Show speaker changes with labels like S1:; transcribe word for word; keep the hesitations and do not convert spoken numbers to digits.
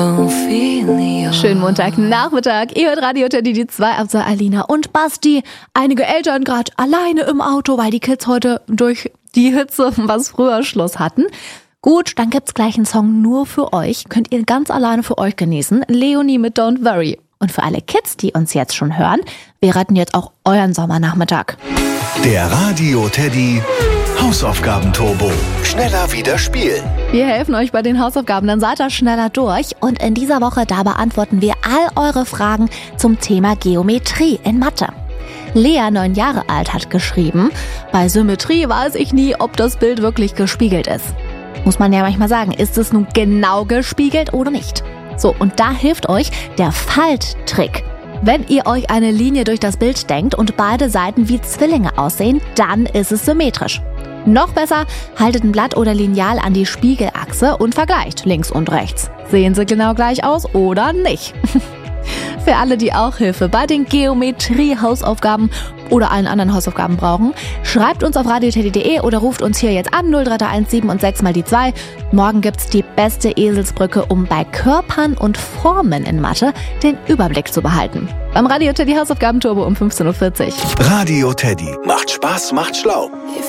S1: Schönen Montagnachmittag. Ihr hört Radio Teddy, die zwei Absa Alina und Basti. Einige Eltern gerade alleine im Auto, weil die Kids heute durch die Hitze was früher Schluss hatten. Gut, dann gibt's gleich einen Song nur für euch. Könnt ihr ganz alleine für euch genießen. Leonie mit Don't Worry. Und für alle Kids, die uns jetzt schon hören, wir retten jetzt auch euren Sommernachmittag.
S2: Der Radio Teddy Hausaufgaben-Turbo. Schneller wieder spielen.
S1: Wir helfen euch bei den Hausaufgaben, dann seid ihr schneller durch. Und in dieser Woche, da beantworten wir all eure Fragen zum Thema Geometrie in Mathe. Lea, neun Jahre alt, hat geschrieben, bei Symmetrie weiß ich nie, ob das Bild wirklich gespiegelt ist. Muss man ja manchmal sagen, ist es nun genau gespiegelt oder nicht? So, und da hilft euch der Falttrick. Wenn ihr euch eine Linie durch das Bild denkt und beide Seiten wie Zwillinge aussehen, dann ist es symmetrisch. Noch besser, haltet ein Blatt oder Lineal an die Spiegelachse und vergleicht links und rechts. Sehen sie genau gleich aus oder nicht? Für alle, die auch Hilfe bei den Geometrie-Hausaufgaben oder allen anderen Hausaufgaben brauchen, schreibt uns auf radio teddy punkt de oder ruft uns hier jetzt an null drei drei eins sieben und sechs mal die zwei. Morgen gibt's die beste Eselsbrücke, um bei Körpern und Formen in Mathe den Überblick zu behalten. Beim Radio Teddy Hausaufgaben-Turbo um fünfzehn Uhr vierzig.
S2: Radio Teddy. Macht Spaß, macht schlau.